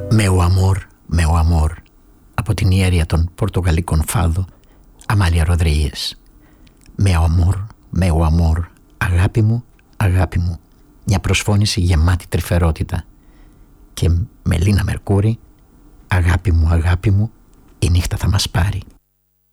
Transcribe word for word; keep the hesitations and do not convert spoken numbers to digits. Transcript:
Meu amor, meu amor, από την ιέρια των πορτογαλικών φάδο, Αμάλια Ροδρίγες. Meu amor, meu amor, αγάπη μου, αγάπη μου. Μια προσφώνηση γεμάτη τρυφερότητα. Και Μελίνα Μερκούρη, αγάπη μου, αγάπη μου, η νύχτα θα μας πάρει.